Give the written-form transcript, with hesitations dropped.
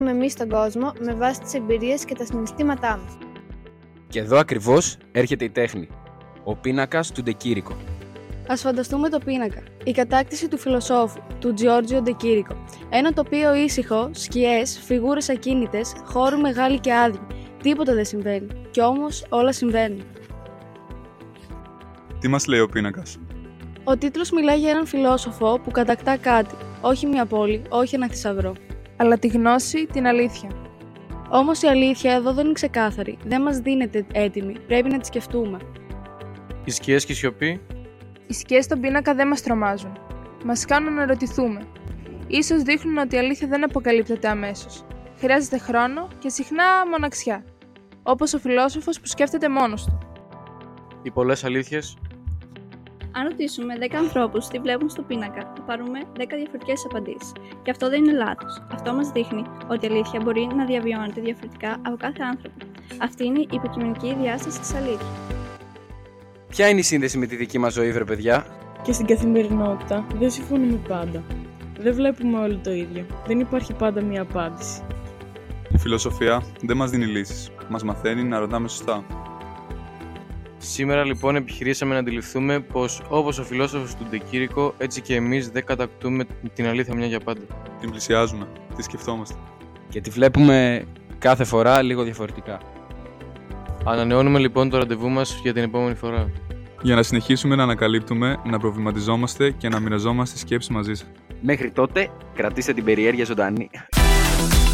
εμείς τον κόσμο με βάση τις εμπειρίες και τα συναισθήματά μας. Και εδώ ακριβώς έρχεται η τέχνη. Ο πίνακας του Ντε Κήρικο. Ας φανταστούμε το πίνακα. Η κατάκτηση του φιλοσόφου, του Τζιόρτζιο Ντε Κήρικο. Ένα τοπίο ήσυχο, σκιές, φιγούρες ακίνητες, χώρου μεγάλοι και άδειοι. Τίποτα δεν συμβαίνει. Κι όμως όλα συμβαίνουν. Τι μας λέει ο πίνακας? Ο τίτλος μιλάει για έναν φιλόσοφο που κατακτά κάτι. Όχι μια πόλη, όχι ένα θησαυρό. Αλλά τη γνώση, την αλήθεια. Όμως η αλήθεια εδώ δεν είναι ξεκάθαρη. Δεν μας δίνεται έτοιμη. Πρέπει να τη σκεφτούμε. Οι σκιές και η σιωπή. Οι σκιές στον πίνακα δεν μας τρομάζουν. Μας κάνουν να ρωτηθούμε. Ίσως δείχνουν ότι η αλήθεια δεν αποκαλύπτεται αμέσως. Χρειάζεται χρόνο και συχνά μοναξιά. Όπως ο φιλόσοφος που σκέφτεται μόνος του. Οι πολλές αλήθειες. Αν ρωτήσουμε 10 ανθρώπους τι βλέπουν στο πίνακα, θα πάρουμε 10 διαφορετικές απαντήσεις. Και αυτό δεν είναι λάθος. Αυτό μας δείχνει ότι η αλήθεια μπορεί να διαβιώνεται διαφορετικά από κάθε άνθρωπο. Αυτή είναι η υποκειμενική διάσταση της αλήθειας. Ποια είναι η σύνδεση με τη δική μας ζωή, βρε παιδιά? Και στην καθημερινότητα δεν συμφωνούμε πάντα. Δεν βλέπουμε όλοι το ίδιο. Δεν υπάρχει πάντα μία απάντηση. Η φιλοσοφία δεν μας δίνει λύσεις. Μας μαθαίνει να ρωτάμε σωστά. Σήμερα λοιπόν επιχειρήσαμε να αντιληφθούμε πως όπως ο φιλόσοφος του Ντε Κήρικο, έτσι και εμείς δεν κατακτούμε την αλήθεια μια για πάντα. Την πλησιάζουμε, τη σκεφτόμαστε. Και τη βλέπουμε κάθε φορά λίγο διαφορετικά. Ανανεώνουμε λοιπόν το ραντεβού μας για την επόμενη φορά. Για να συνεχίσουμε να ανακαλύπτουμε, να προβληματιζόμαστε και να μοιραζόμαστε σκέψεις μαζί σας. Μέχρι τότε, κρατήστε την περιέργεια ζωντανή.